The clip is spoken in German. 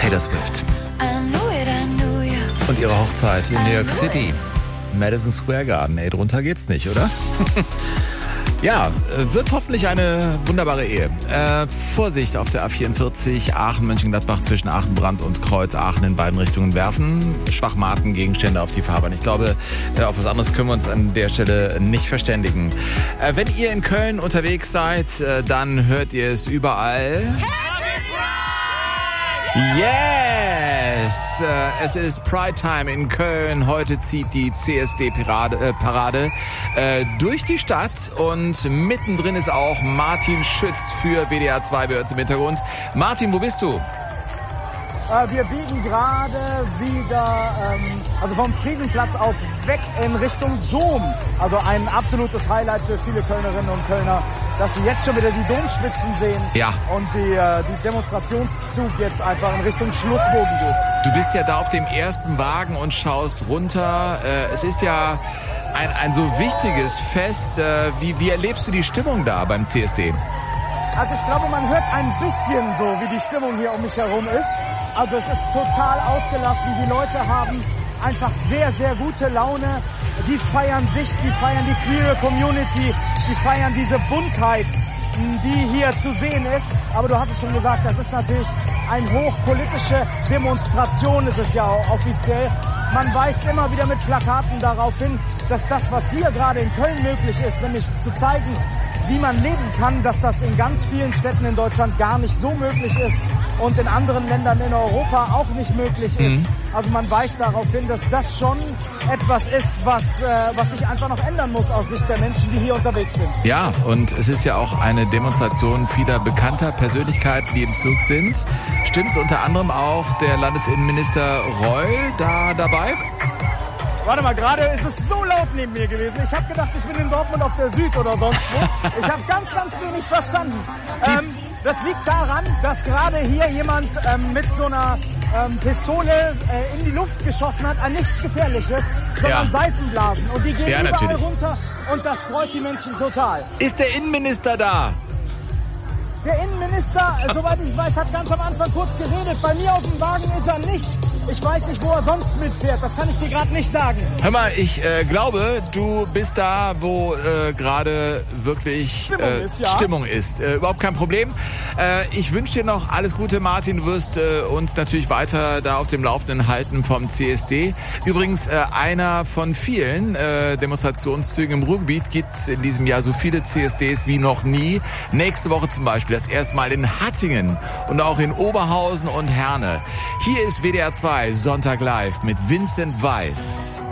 Taylor Swift. Und ihre Hochzeit in New York City. Madison Square Garden. Ey, drunter geht's nicht, oder? Ja, wird hoffentlich eine wunderbare Ehe. Vorsicht auf der A44 Aachen-Mönchengladbach zwischen Aachenbrand und Kreuz Aachen in beiden Richtungen werfen. Schwachmaten, Gegenstände auf die Fahrbahn. Ich glaube, auf was anderes können wir uns an der Stelle nicht verständigen. Wenn ihr in Köln unterwegs seid, dann hört ihr es überall. Yes! Es ist Pride Time in Köln. Heute zieht die CSD-Parade durch die Stadt und mittendrin ist auch Martin Schütz für WDR 2 bei uns im Hintergrund. Martin, wo bist du? Wir biegen gerade wieder also vom Friesenplatz aus weg in Richtung Dom. Also ein absolutes Highlight für viele Kölnerinnen und Kölner, dass sie jetzt schon wieder die Domspitzen sehen. Ja. Und die Demonstrationszug jetzt einfach in Richtung Schlussbogen geht. Du bist ja da auf dem ersten Wagen und schaust runter. Es ist ja ein so wichtiges Fest. Wie erlebst du die Stimmung da beim CSD? Also ich glaube, man hört ein bisschen so, wie die Stimmung hier um mich herum ist. Also es ist total ausgelassen. Die Leute haben einfach sehr, sehr gute Laune. Die feiern sich, die feiern die queere Community, die feiern diese Buntheit, die hier zu sehen ist. Aber du hast es schon gesagt, das ist natürlich eine hochpolitische Demonstration, ist es ja auch offiziell. Man weist immer wieder mit Plakaten darauf hin, dass das, was hier gerade in Köln möglich ist, nämlich zu zeigen, wie man leben kann, dass das in ganz vielen Städten in Deutschland gar nicht so möglich ist und in anderen Ländern in Europa auch nicht möglich ist. Also man weist darauf hin, dass das schon etwas ist, was sich einfach noch ändern muss aus Sicht der Menschen, die hier unterwegs sind. Ja, und es ist ja auch eine Demonstration vieler bekannter Persönlichkeiten, die im Zug sind. Stimmt's unter anderem auch der Landesinnenminister Reul da dabei? Warte mal, gerade ist es so laut neben mir gewesen. Ich habe gedacht, ich bin in Dortmund auf der Süd oder sonst wo. Ich habe ganz, ganz wenig verstanden. Das liegt daran, dass gerade hier jemand mit so einer Pistole in die Luft geschossen hat. An nichts Gefährliches, sondern Seifenblasen. Und die gehen überall runter und das freut die Menschen total. Ist der Innenminister da? Der Innenminister, soweit ich weiß, hat ganz am Anfang kurz geredet. Bei mir auf dem Wagen ist er nicht. Ich weiß nicht, wo er sonst mitfährt. Das kann ich dir gerade nicht sagen. Hör mal, ich glaube, du bist da, wo gerade wirklich Stimmung ist. Überhaupt kein Problem. Ich wünsche dir noch alles Gute, Martin. Du wirst uns natürlich weiter da auf dem Laufenden halten vom CSD. Übrigens, einer von vielen Demonstrationszügen im Ruhrgebiet gibt es in diesem Jahr so viele CSDs wie noch nie. Nächste Woche zum Beispiel das erste Mal in Hattingen und auch in Oberhausen und Herne. Hier ist WDR 2 Sonntag live mit Vincent Weiss.